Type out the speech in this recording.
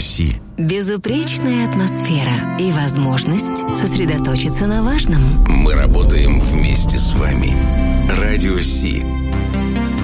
Си. Безупречная атмосфера и возможность сосредоточиться на важном. Мы работаем вместе с вами. Радио Си.